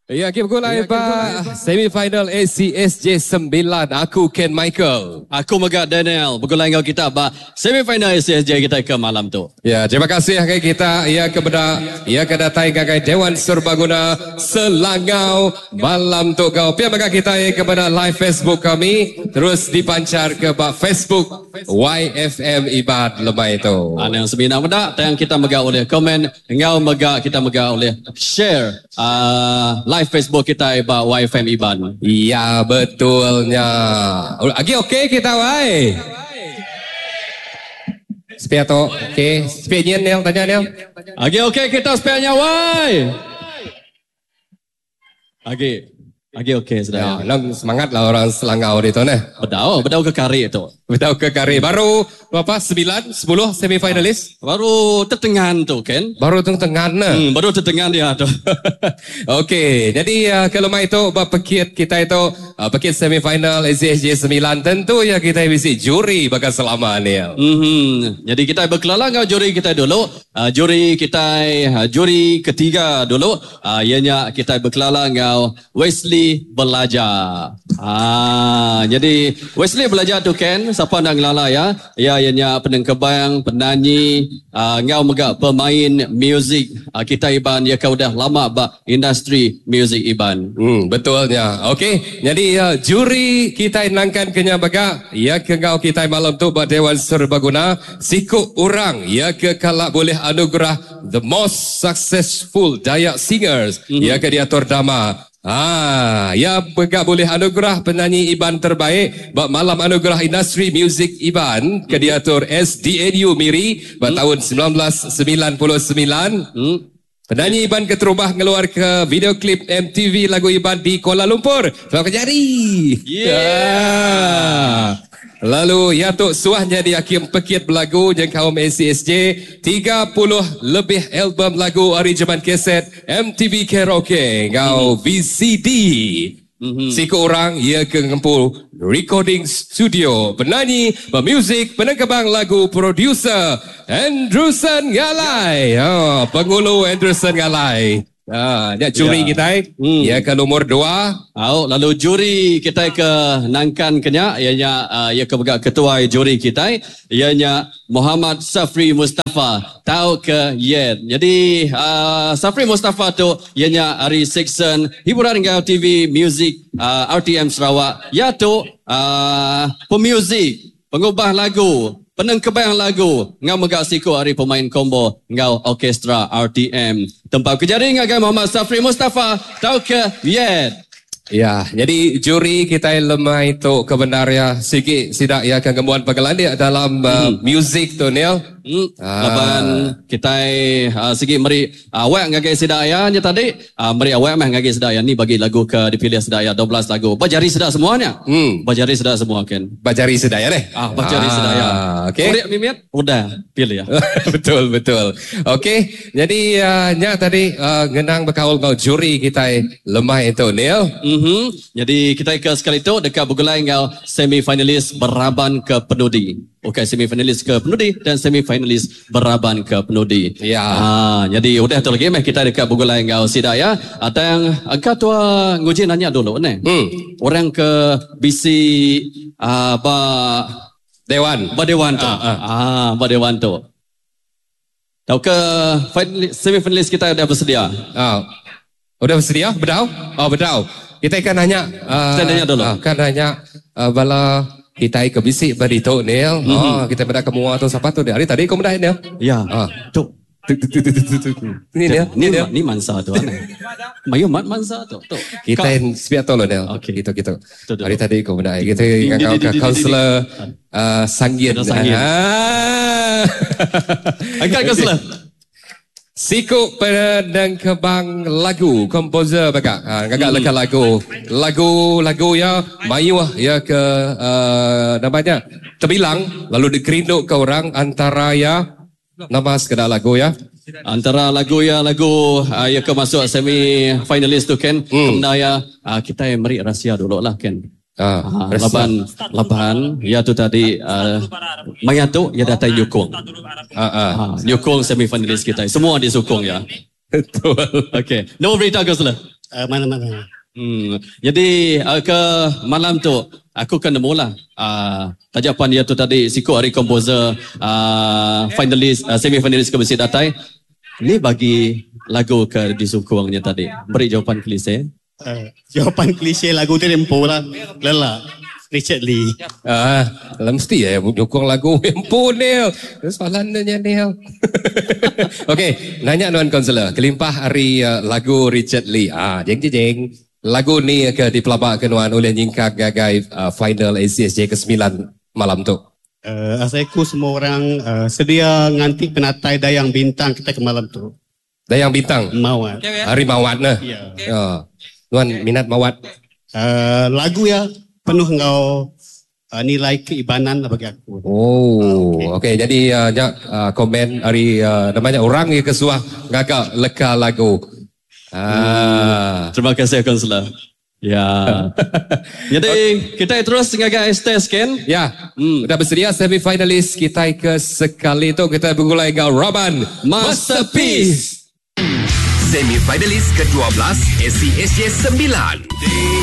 Ya, kita mulai Pak. Semifinal ACSJ 9. Aku Ken Michael. Aku Megak Daniel. Bergulai dengan kita Pak. Semifinal ACSJ kita ke malam tu. Ya, terima kasih kay kita. Ya kepada kedatai kay Dewan Serbaguna Selangau malam tu kau. Pihak Megak kita kepada live Facebook kami terus dipancar ke Pak Facebook YFM Iban lemai tu. Yang seminar Megak tayang kita Megak oleh komen, ngau Megak kita Megak oleh share live Facebook kita Pak YFM Iban. Iya betulnya. Lagi okey kita wai. Spare tu, okey. Spare Niel tanya Niel. Lagi okey kita spare-nya wai. Lagi okey sudah. Ya, semangat lah orang Selangau itu nah. Bedau ke kari itu. Bedau ke kari. Baru berapa? 9, 10 semifinalis? Baru tertengan tu kan? Baru tertengan nah. Baru tertengan dia tu. Okey, jadi kalau mai itu pekit kita itu pekit semifinal ACSJ 9 tentu ya kita bisa juri bakal selama ni. Jadi kita berkelalang dengan juri kita dulu. Juri ketiga dulu. Ianya kita berkelalang dengan Wesley Belajar. Jadi Wesley Belajar tu kan siapa nak ngelala ya? Ianya penengkebang, penyanyi, ngau megak pemain muzik kita Iban ya kau dah lama ba industri muzik Iban. Betulnya. Okey, jadi juri kita nangkan kenya baga ya ke ngau kita malam tu ba Dewan Serbaguna sikuk orang ya ke kalak boleh anugerah the most successful Dayak singers ya ke diatur dama. Ya begak boleh anugerah penyanyi Iban terbaik bak malam anugerah industri muzik Iban ke diatur SDNU Miri pada tahun 1999. Penyanyi Iban keterubah ngeluar ke video klip MTV lagu Iban di Kuala Lumpur. Selamat jari. Lalu ya tok suah jadi hakim pekit berlagu jeng kaum ACSJ 30 lebih album lagu aransemen kaset MTV Karaoke ngau VCD. Siku orang ia ke ngempul recording studio penyanyi, pemuzik, penengkebang lagu, producer Andrewson Galai. Pengulu Andrewson Galai. Ya juri kita ya ke nomor 2. Lalu juri kita ke nangkan kenya ianya ia ke ketua juri kita ianya Muhammad Safri Mustafa tahu ke Jadi Safri Mustafa tu ianya hari section hiburan dengan TV music RTM Sarawak ya tu pemuzik, pengubah lagu, penengkebang lagu ngau megak siku hari pemain combo ngau orkestra RTM tempat kejari dengan Muhammad Safri Mustafa tahu ke Ya, jadi juri kita lemah itu kebenarnya sikit sidak ya akan kemuan penggalan dia dalam music tu Neil. Laban kita sikit meri awak ngagai sedaya nya tadi meri awak mah ngagai sedaya ni bagi lagu ke dipilih sedaya 12 lagu. Bajari sedak semuanya. Bajari sedak semua kan. Bajari sedaya deh. Bajari sedaya. Okey. Kuliah mimiat udah pilih ya. betul. Okey, jadi nya tadi ngenang berkaul ngau juri kita lemah itu Neil. Jadi kita ke sekali tu dekat bergulai dengan semifinalis beraban ke penudi. Okey, semifinalis ke penudi dan semifinalis beraban ke penudi. Ya. Jadi udah tu lagi kita dekat bergulai dengan sida ya. Atau yang agak tua nguji nanya dulu ni. Orang ke bisi Dewan tu. Ba Dewan tu. Tahu ke semifinalis kita dah bersedia? Udah bersedia? Bedau? Bedau. Kita akan nanya. Kita nanya dulu. Kan nanya bala kita ke bisik berito Neil. Kita pada kemua tu siapa tu hari tadi kau mudah Neil. Ya. Tu. Ni Neil. Ni mansa tu aneh. Mayu mansa tu. Kita siap tu Neil. Okey. Gitu. Hari tadi kau mudah. Kita kau kaunselor Sanggin. Angkat kaunselor. Siku penengkebang lagu komposer bagak gagak lekat lagu ya mayu ya ke namanya terbilang lalu dikerinduk ke orang antara ya nama sekedar lagu ya antara lagu ya ke masuk semi finalis tu kan kemudian kita meri rahsia dulu lah kan. Laban ya tu tadi Maya tu ya datang nyukung. Nyukung semifinalis kita. Semua disukung ya. Betul. Okey. Nombor berita ke sudah. Mana-mana. Jadi ke malam tu aku kena mula tajapan dia tu tadi Siko Hari Komposer finalis semi-finalis ke Mesir Datai. Ni bagi lagu ke disukungnya tadi. Beri jawapan klise. Jawapan klise lagu Tempo lah. Lelah. Richard Lee. Mesti ya dukung lagu Tempo Neil. Soalannya Neil. Okey, nanya Tuan Konselor, kelimpah hari lagu Richard Lee. Jeng. Lagu ni ke dipelabakkan oleh Nyingkak gagai final ACSJ ke-9 malam tu. Asalku semua orang sedia nganti penatai Dayang Bintang kita ke malam tu. Dayang Bintang? Mawat. Hari Mawat nah. Ya. Tuan minat Mawat? Lagu ya penuh ngau nilai keibanan bagi aku. Okey. Jadi komen hari namanya orang yang kesuah ngagak leka lagu. Terima kasih Konselor. Ya. Jadi kita terus dengan STS kan? Ya. Sudah bersedia semi-finalis kita ke sekali tu kita bergulai dengan Roban Masterpiece. Semi-finalis ke-12 SCSJ 9.